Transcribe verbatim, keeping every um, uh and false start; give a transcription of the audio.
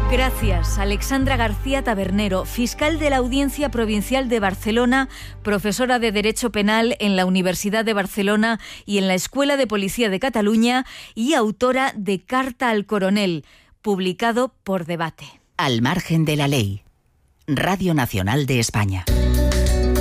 Gracias, Alexandra García Tabernero, fiscal de la Audiencia Provincial de Barcelona, profesora de Derecho Penal en la Universidad de Barcelona y en la Escuela de Policía de Cataluña y autora de Carta al Coronel, publicado por Debate. Al margen de la ley. Radio Nacional de España.